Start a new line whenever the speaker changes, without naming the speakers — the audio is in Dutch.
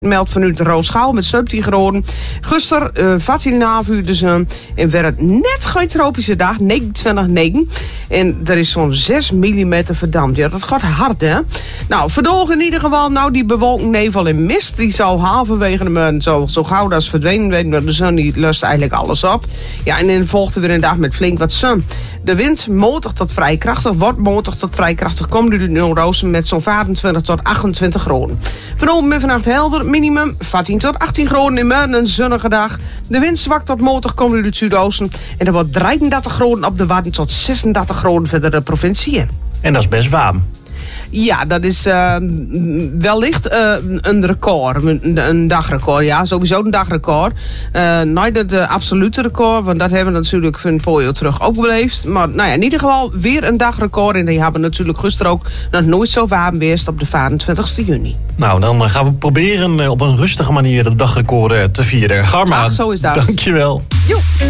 meldt vanuit de Rooschaal met 17 graden. Gisteren, 14,5 uur de zon. En werd het net geen tropische dag, 29,9. En er is zo'n 6 mm verdampt. Ja, dat gaat hard, hè? Nou, verdogen in ieder geval. Nou, die bewolking, nevel en mist, die zal halverwege de maand zo gauw als verdwenen werden. Maar de zon die lust eigenlijk alles op. Ja, en dan volgt er weer een dag met flink wat zon. De wind matig tot vrij krachtig, wordt matig tot vrij krachtig. Komt uit het noordoosten met zo'n 25 tot 28 graden. Vanavond en vannacht helder, minimum 14 tot 18 graden. In morgen een zonnige dag. De wind zwakt tot matig, komt uit het zuidoosten. En er wordt 33 graden op de Wadden tot 36 graden verder de provincie.
En dat is best warm.
Ja, dat is wellicht een record. Een dagrecord, ja. Sowieso een dagrecord. Nooit het absolute record, want dat hebben we natuurlijk van een paar jaar terug ook beleefd. Maar nou ja, in ieder geval weer een dagrecord. En die hebben natuurlijk gisteren ook nog nooit zo warm geweest op de 25 juni.
Nou, dan gaan we proberen op een rustige manier dat dagrecord te vieren. Garma,
zo is dat.
Dankjewel.
Jo.